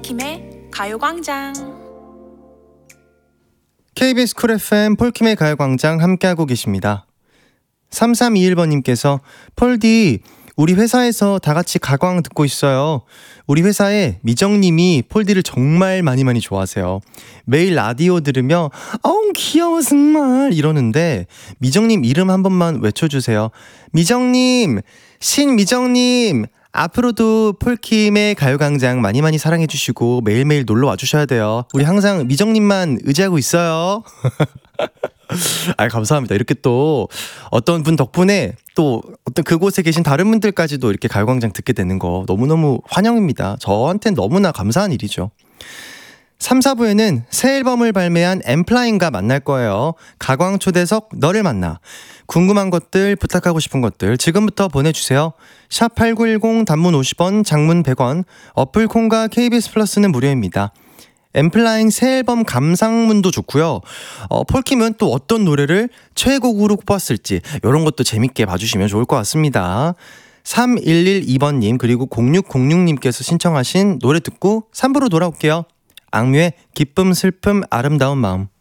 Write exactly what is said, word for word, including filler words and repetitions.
폴킴의 가요광장. 케이비에스 쿨 에프엠 폴킴의 가요광장 함께하고 계십니다. 삼삼이일 번님께서 폴디 우리 회사에서 다 같이 가광 듣고 있어요. 우리 회사에 미정님이 폴디를 정말 많이 많이 좋아하세요. 매일 라디오 들으며 어우 귀여워 정말 이러는데 미정님 이름 한 번만 외쳐주세요. 미정님, 신미정님, 앞으로도 폴킴의 가요광장 많이 많이 사랑해주시고 매일매일 놀러 와주셔야 돼요. 우리 항상 미정님만 의지하고 있어요. 아, 감사합니다. 이렇게 또 어떤 분 덕분에 또 어떤 그곳에 계신 다른 분들까지도 이렇게 가요광장 듣게 되는 거 너무너무 환영입니다. 저한테는 너무나 감사한 일이죠. 삼, 사 부에는 새 앨범을 발매한 엠플라잉과 만날 거예요. 가광 초대석 너를 만나. 궁금한 것들, 부탁하고 싶은 것들 지금부터 보내주세요. 샵 팔구일공 단문 오십 원, 장문 백 원, 어플 콩과 케이비에스 플러스는 무료입니다. 엠플라잉 새 앨범 감상문도 좋고요. 어, 폴킴은 또 어떤 노래를 최애곡으로 뽑았을지 이런 것도 재밌게 봐주시면 좋을 것 같습니다. 삼일일이 번님 그리고 공육공육님께서 신청하신 노래 듣고 삼 부로 돌아올게요. 악뮤의 기쁨, 슬픔, 아름다운 마음.